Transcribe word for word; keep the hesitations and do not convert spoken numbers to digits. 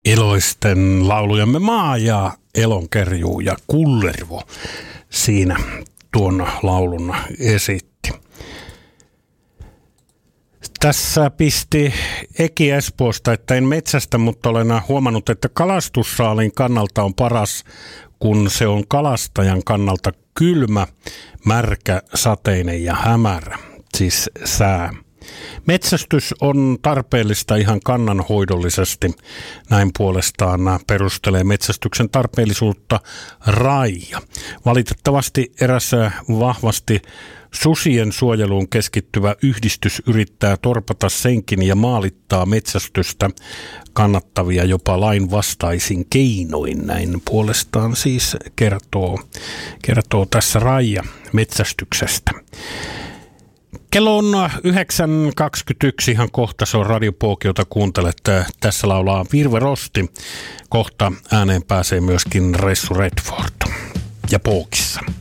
Eloisten laulujamme maa ja Elonkerjuu ja Kullervo siinä tuon laulun esitti. Tässä pisti Eki Espoosta, että en metsästä, mutta olen huomannut, että kalastussaalin kannalta on paras, kun se on kalastajan kannalta kylmä, märkä, sateinen ja hämärä, siis sää. Metsästys on tarpeellista ihan kannanhoidollisesti. Näin puolestaan perustelee metsästyksen tarpeellisuutta Raija. Valitettavasti eräs vahvasti susien suojeluun keskittyvä yhdistys yrittää torpata senkin ja maalittaa metsästystä kannattavia jopa lainvastaisin keinoin. Näin puolestaan siis kertoo, kertoo tässä Raija metsästyksestä. Kello on yhdeksän kaksikymmentäyksi, ihan kohta se on Radio Pooki, jota kuuntelet. Tässä laulaa Virve Rosti. Kohta ääneen pääsee myöskin Ressu Redford ja Pookissa.